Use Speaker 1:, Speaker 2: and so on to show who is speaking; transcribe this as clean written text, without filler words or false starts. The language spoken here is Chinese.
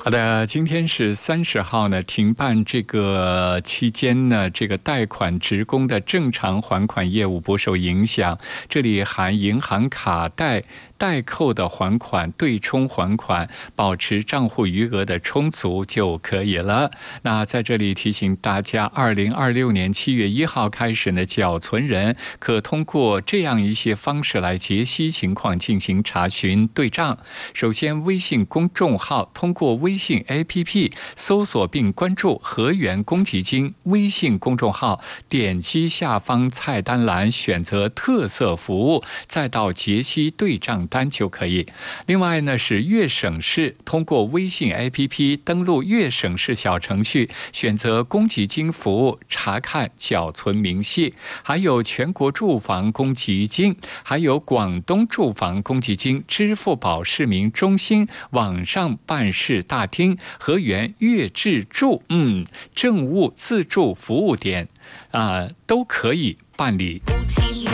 Speaker 1: 好的，今天是30号呢，停办这个期间呢，这个贷款职工的正常还款业务不受影响，这里含银行卡贷代扣的还款、对冲还款，保持账户余额的充足就可以了。那在这里提醒大家，2026年7月1号开始呢，缴存人可通过这样一些方式来解析情况，进行查询对账。首先，微信公众号通过微信 APP 搜索并关注河源公积金微信公众号，点击下方菜单栏选择特色服务，再到解析对账单就可以。另外呢，是粤省市通过微信 APP 登录粤省市小程序，选择公积金服务，查看缴存明细。还有全国住房公积金，还有广东住房公积金支付宝市民中心网上办事大厅、河源粤智住政务自助服务点都可以办理。